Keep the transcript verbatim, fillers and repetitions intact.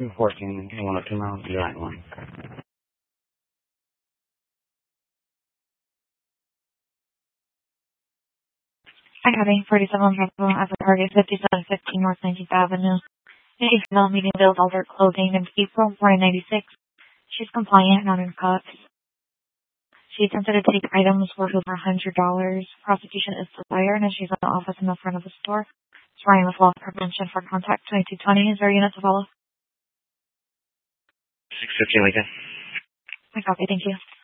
fourteen, one oh two miles, Giant one. I have a forty-seven Bravo as a target, fifty-seven fifteen North nineteenth Avenue. She's now meeting bills, alter clothing, and April four ninety-six. She's compliant, not in cuffs. She attempted to take items worth over one hundred dollars. Prosecution is the lawyer, and she's in the office in the front of the store. It's Ryan with Law Prevention for Contact twenty-two twenty. Is there a unit to follow? six fifteen Lincoln. I copy. Thank you.